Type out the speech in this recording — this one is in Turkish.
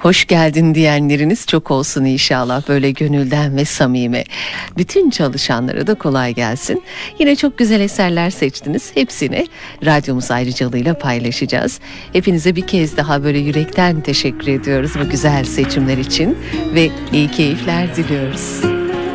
Hoş geldin diyenleriniz çok olsun inşallah, böyle gönülden ve samimi. Bütün çalışanlara da kolay gelsin. Yine çok güzel eserler seçtiniz. Hepsini radyomuz ayrıcalığıyla paylaşacağız. Hepinize bir kez daha böyle yürekten teşekkür ediyoruz bu güzel seçimler için ve iyi keyifler diliyoruz.